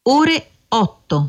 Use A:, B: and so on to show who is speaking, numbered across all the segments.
A: ore 8.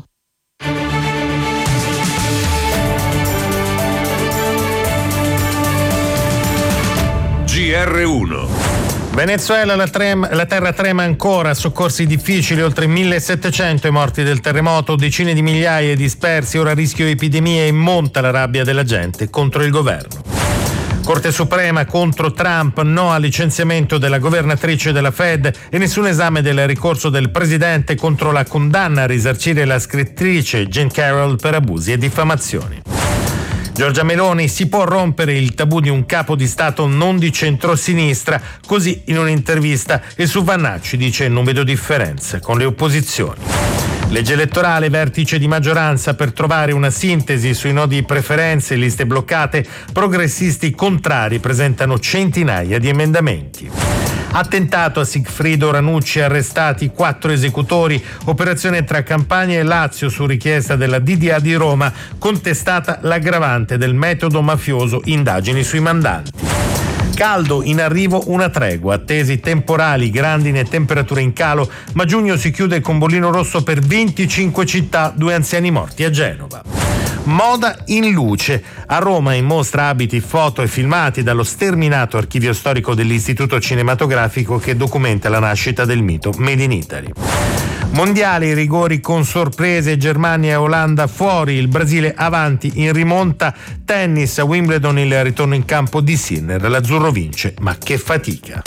B: GR1.
C: Venezuela, la terra trema ancora, soccorsi difficili, oltre 1700 i morti del terremoto, decine di migliaia dispersi, ora rischio epidemie e monta la rabbia della gente contro il governo. Corte Suprema contro Trump, no al licenziamento della governatrice della Fed e nessun esame del ricorso del presidente contro la condanna a risarcire la scrittrice Jean Carroll per abusi e diffamazioni. Giorgia Meloni: si può rompere il tabù di un capo di Stato non di centrosinistra, così in un'intervista, e su Vannacci dice: non vedo differenze con le opposizioni. Legge elettorale, vertice di maggioranza per trovare una sintesi sui nodi preferenze e liste bloccate, progressisti contrari presentano centinaia di emendamenti. Attentato a Sigfrido Ranucci, arrestati 4 esecutori, operazione tra Campania e Lazio su richiesta della DDA di Roma, contestata l'aggravante del metodo mafioso, indagini sui mandanti. Caldo, in arrivo una tregua, attesi temporali, grandine e temperature in calo, ma giugno si chiude con bollino rosso per 25 città, 2 anziani morti a Genova. Moda in luce. A Roma in mostra abiti, foto e filmati dallo sterminato archivio storico dell'Istituto Cinematografico che documenta la nascita del mito Made in Italy. Mondiali, rigori con sorprese, Germania e Olanda fuori, il Brasile avanti in rimonta. Tennis, a Wimbledon il ritorno in campo di Sinner, l'azzurro vince, ma che fatica.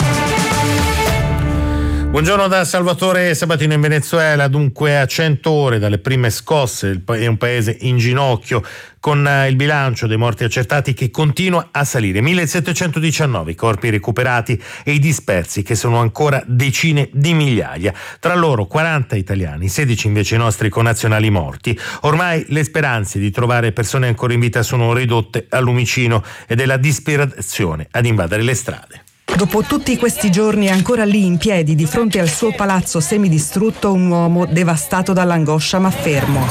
C: Buongiorno da Salvatore Sabatino in Venezuela. Dunque, a 100 ore dalle prime scosse è un paese in ginocchio, con il bilancio dei morti accertati che continua a salire. 1719 i corpi recuperati e i dispersi, che sono ancora decine di migliaia. Tra loro 40 italiani, 16 invece i nostri connazionali morti. Ormai le speranze di trovare persone ancora in vita sono ridotte al lumicino ed è la disperazione ad invadere le strade.
D: Dopo tutti questi giorni ancora lì in piedi di fronte al suo palazzo semidistrutto, un uomo devastato dall'angoscia ma fermo.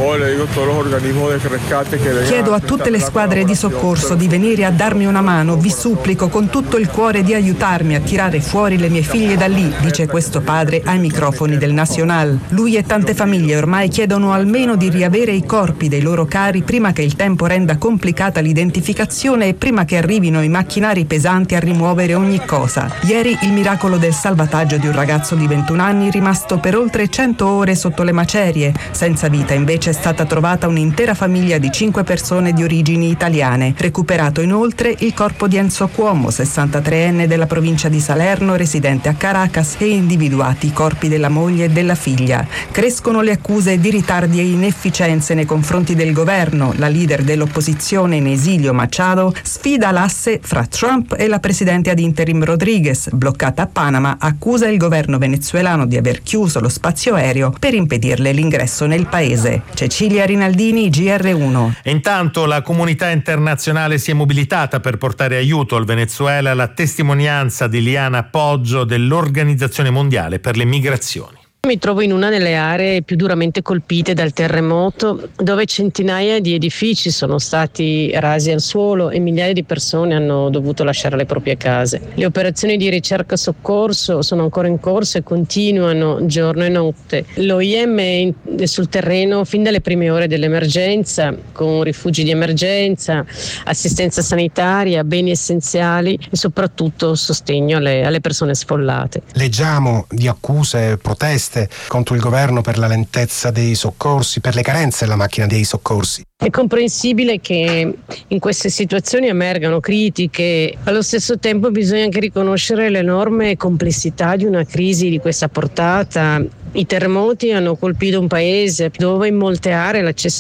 D: Chiedo a tutte le squadre di soccorso di venire a darmi una mano, vi supplico con tutto il cuore di aiutarmi a tirare fuori le mie figlie da lì, dice questo padre ai microfoni del Nacional. Lui e tante famiglie ormai chiedono almeno di riavere i corpi dei loro cari prima che il tempo renda complicata l'identificazione e prima che arrivino i macchinari pesanti a rimuovere ogni cosa. Ieri il miracolo del salvataggio di un ragazzo di 21 anni rimasto per oltre 100 ore sotto le macerie. Senza vita invece è stata trovata un'intera famiglia di 5 persone di origini italiane. Recuperato inoltre il corpo di Enzo Cuomo, 63enne della provincia di Salerno, residente a Caracas, e individuati i corpi della moglie e della figlia. Crescono le accuse di ritardi e inefficienze nei confronti del governo. La leader dell'opposizione in esilio, Machado, sfida l'asse fra Trump e la presidente ad interim Rodriguez, bloccata a Panama, accusa il governo venezuelano di aver chiuso lo spazio aereo per impedirle l'ingresso nel paese. Cecilia Rinaldini, GR1.
C: E intanto la comunità internazionale si è mobilitata per portare aiuto al Venezuela, la testimonianza di Liana Poggio dell'Organizzazione Mondiale per le Migrazioni.
E: Mi trovo in una delle aree più duramente colpite dal terremoto, dove centinaia di edifici sono stati rasi al suolo e migliaia di persone hanno dovuto lasciare le proprie case. Le operazioni di ricerca e soccorso sono ancora in corso e continuano giorno e notte. L'OIM è sul terreno fin dalle prime ore dell'emergenza, con rifugi di emergenza, assistenza sanitaria, beni essenziali e soprattutto sostegno alle persone sfollate.
F: Leggiamo di accuse, proteste contro il governo per la lentezza dei soccorsi, per le carenze della macchina dei soccorsi.
E: È comprensibile che in queste situazioni emergano critiche, allo stesso tempo bisogna anche riconoscere l'enorme complessità di una crisi di questa portata. I terremoti hanno colpito un paese dove in molte aree l'accesso